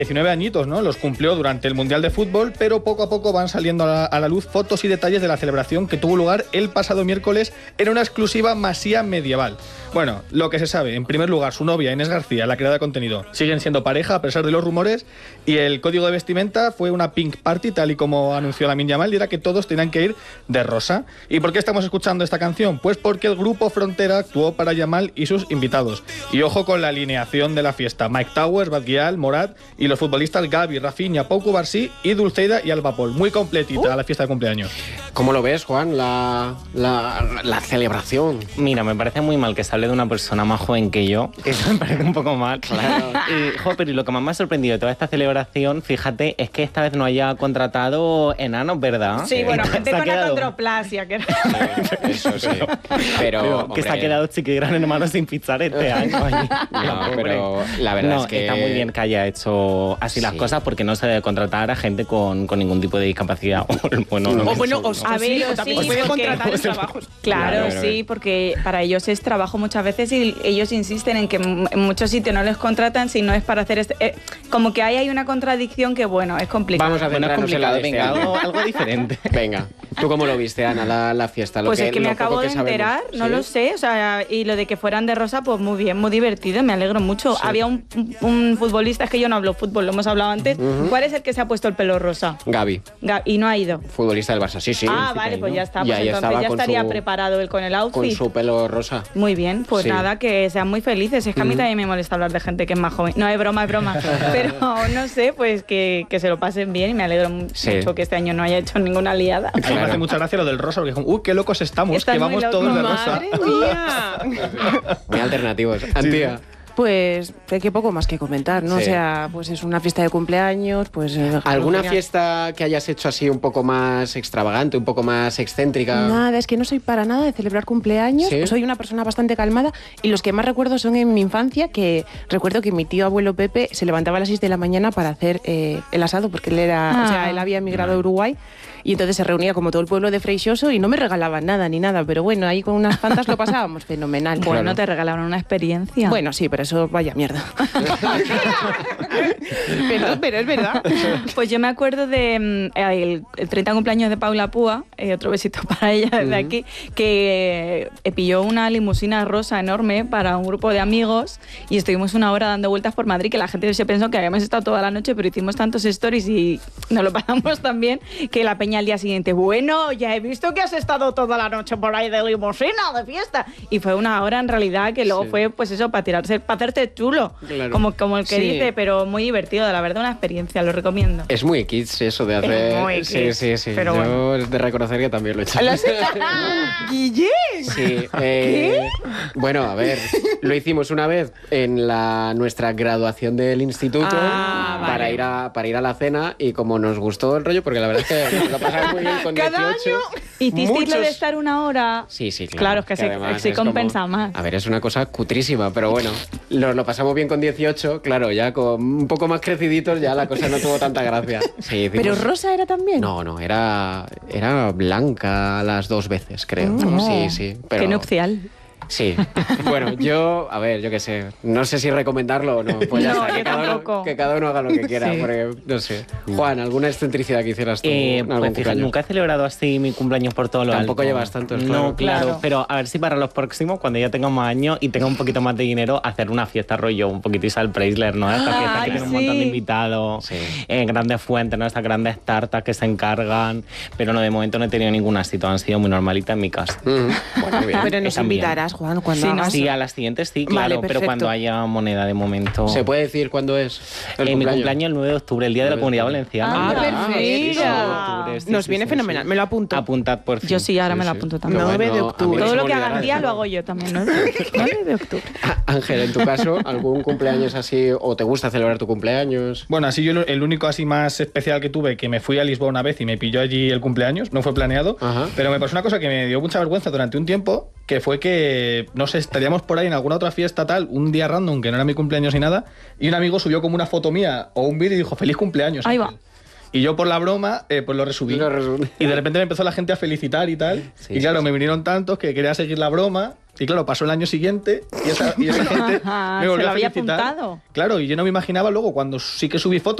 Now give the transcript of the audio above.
19 añitos, ¿no? Los cumplió durante el Mundial de Fútbol, pero poco a poco van saliendo a la luz fotos y detalles de la celebración que tuvo lugar el pasado miércoles en una exclusiva masía medieval. Bueno, lo que se sabe, en primer lugar, su novia Inés García, la creadora de contenido, siguen siendo pareja a pesar de los rumores, y el código de vestimenta fue una pink party, tal y como anunció Lamine Yamal, y era que todos tenían que ir de rosa. ¿Y por qué estamos escuchando esta canción? Pues porque el grupo Frontera actuó para Yamal y sus invitados. Y ojo con la alineación de la fiesta: Mike Towers, Badguial, Morat y los futbolistas Gavi, Rafinha, Pau Cubarsí y Dulceida y Alba Pol. Muy completita la fiesta de cumpleaños. ¿Cómo lo ves, Juan, la celebración? Mira, me parece muy mal que se hable de una persona más joven que yo. Eso me parece un poco mal. Claro. Pero lo que más me ha sorprendido de toda esta celebración, fíjate, es que esta vez no haya contratado enanos, ¿verdad? Sí, bueno, gente con acondroplasia. Que... Eso sí. Pero que se ha quedado Chiqui Gran Hermano sin fichar este año. No, pero la verdad es que... está muy bien que haya hecho así las cosas, porque no se debe contratar a gente con ningún tipo de discapacidad. A ver, sí, puede contratar en trabajos. Claro, sí, porque para ellos es trabajo muchas veces y ellos insisten en que en muchos sitios no les contratan si no es para hacer como que ahí hay una contradicción que, bueno, es complicado. Vamos a centrarnos en la de venga, algo diferente. Venga, ¿tú cómo lo viste, Ana, la fiesta? Pues es que me acabo de enterar, no lo sé, o sea, y lo de que fueran de rosa, pues muy bien, muy divertido, me alegro mucho. Sí. Había un futbolista, es que yo no hablo fútbol, lo hemos hablado antes. ¿Cuál es el que se ha puesto el pelo rosa? Gavi. Y no ha ido. Futbolista del Barça, sí. Ah, vale, pues ya está. Pues entonces ya estaría preparado él con el outfit. Con su pelo rosa. Muy bien, pues nada, que sean muy felices. Es que a mí también me molesta hablar de gente que es más joven. No, es broma. Pero no sé, pues que se lo pasen bien y me alegro mucho que este año no haya hecho ninguna liada. Me hace mucha gracia lo del rosa, porque qué locos estamos, que vamos todos de rosa. ¡Madre mía! Muy alternativos. Antía. Pues que poco más que comentar, ¿no? Sí. O sea, pues es una fiesta de cumpleaños, pues... ¿Alguna fiesta que hayas hecho así un poco más extravagante, un poco más excéntrica? Nada, es que no soy para nada de celebrar cumpleaños. ¿Sí? Soy una persona bastante calmada y los que más recuerdo son en mi infancia, que recuerdo que mi tío abuelo Pepe se levantaba a las 6 de la mañana para hacer el asado, porque él era, o sea, él había emigrado a Uruguay. Y entonces se reunía como todo el pueblo de Freixoso y no me regalaban nada ni nada, pero bueno, ahí con unas fantas lo pasábamos fenomenal. Bueno, claro. Te regalaron una experiencia. Bueno, sí, pero eso vaya mierda. pero es verdad. Pues yo me acuerdo de el 30 cumpleaños de Paula Púa, otro besito para ella desde aquí, que pilló una limusina rosa enorme para un grupo de amigos y estuvimos una hora dando vueltas por Madrid, que la gente se pensó que habíamos estado toda la noche, pero hicimos tantos stories y nos lo pasamos tan bien que la peña al día siguiente, bueno, ya he visto que has estado toda la noche por ahí de limusina, de fiesta. Y fue una hora en realidad que luego fue, pues eso, para hacerte chulo, claro. como el que dice, pero muy divertido, la verdad, una experiencia, lo recomiendo. Es muy kids eso de hacer... Es muy kids. Sí. Pero yo bueno. es de reconocer que también lo he hecho. ¿Guille? Sí. ¿Qué? Bueno, a ver, lo hicimos una vez en nuestra graduación del instituto para ir a la cena y como nos gustó el rollo, porque la verdad es que lo pasamos muy bien con 18. ¿Cada año? ¿Hicisteis lo de estar una hora? Sí, claro. Claro, es que se compensa como, más. A ver, es una cosa cutrísima, pero bueno, lo pasamos bien con 18, claro, ya con un poco más creciditos ya la cosa no tuvo tanta gracia. Sí, ¿Pero rosa era también? No, era blanca las 2 veces, creo. Sí. Pero... Qué nupcial. Sí. Bueno, yo qué sé. No sé si recomendarlo o no. Pues ya está, que cada uno haga lo que quiera. Porque, no sé. Juan, ¿alguna excentricidad que hicieras tú? Pues fíjate, nunca he celebrado así mi cumpleaños por todo lo alto. Tampoco llevas tantos, claro. No, claro. Pero a ver si para los próximos, cuando ya tenga más años y tenga un poquito más de dinero, hacer una fiesta rollo un poquito Isabel Preisler, ¿no? Esta fiesta que tiene un montón de invitados, grandes fuentes, ¿no? Estas grandes tartas que se encargan. Pero no, de momento no he tenido ninguna así. Todas han sido muy normalitas en mi casa. Bueno, bien. Pero nos invitarás, Juan, cuando hagas. Sí, a las siguientes sí, claro, pero cuando haya moneda de momento. ¿Se puede decir cuándo es? Mi cumpleaños el 9 de octubre, el día de la Comunidad Valenciana. Perfecto. Nos viene fenomenal, me lo apunto. Apuntad por fin. Yo sí, ahora me lo apunto también. 9 de octubre. Todo lo que hagan día lo hago yo también, ¿no? 9 de octubre. Ángel, en tu caso, ¿algún cumpleaños así o te gusta celebrar tu cumpleaños? Bueno, así yo el único así más especial que tuve, que me fui a Lisboa una vez y me pilló allí el cumpleaños, no fue planeado, pero me pasó una cosa que me dio mucha vergüenza durante un tiempo, que fue que, no sé, estaríamos por ahí en alguna otra fiesta tal, un día random, que no era mi cumpleaños ni nada, y un amigo subió como una foto mía o un vídeo y dijo, feliz cumpleaños. Ahí va. Y yo por la broma, pues lo resubí. Y de repente me empezó la gente a felicitar y tal. Y claro, me vinieron tantos que quería seguir la broma Y claro, pasó el año siguiente y esa gente me volvió a felicitar. Apuntado. Claro, y yo no me imaginaba luego, cuando sí que subí fotos